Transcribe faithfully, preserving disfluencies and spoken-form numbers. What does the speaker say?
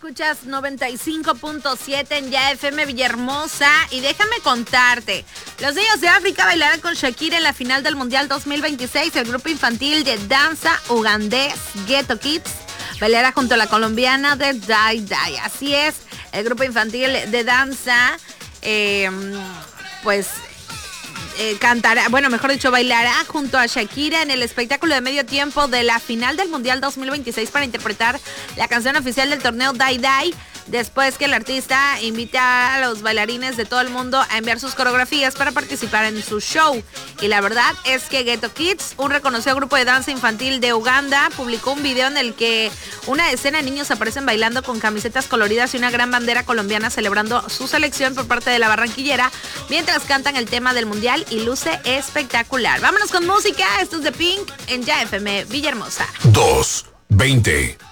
Escuchas noventa y cinco punto siete en Ya F M Villahermosa y déjame contarte, los niños de África bailarán con Shakira en la final del Mundial dos mil veintiséis. El grupo infantil de danza ugandés Ghetto Kids bailará junto a la colombiana de Dai Dai. Así es, el grupo infantil de danza, eh, pues... Eh, cantará, bueno, mejor dicho, bailará junto a Shakira en el espectáculo de medio tiempo de la final del Mundial dos mil veintiséis para interpretar la canción oficial del torneo Dai Dai, después que el artista invita a los bailarines de todo el mundo a enviar sus coreografías para participar en su show. Y la verdad es que Ghetto Kids, un reconocido grupo de danza infantil de Uganda, publicó un video en el que una decena de niños aparecen bailando con camisetas coloridas y una gran bandera colombiana celebrando su selección por parte de la barranquillera, mientras cantan el tema del Mundial y luce espectacular. Vámonos con música, esto es de Pink en Ya F M Villahermosa. dos veinte